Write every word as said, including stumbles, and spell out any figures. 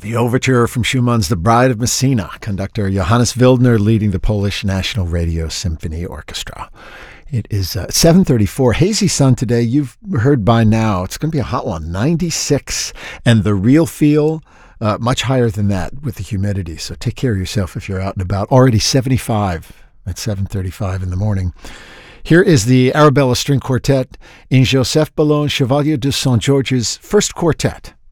The overture from Schumann's The Bride of Messina, conductor Johannes Wildner leading the Polish National Radio Symphony Orchestra. It is uh, seven thirty-four. Hazy sun today. You've heard by now. It's going to be a hot one. ninety-six. And the real feel, uh, much higher than that with the humidity. So take care of yourself if you're out and about. Already seventy-five at seven thirty-five in the morning. Here is the Arabella String Quartet in Joseph Ballon Chevalier de Saint George's first quartet.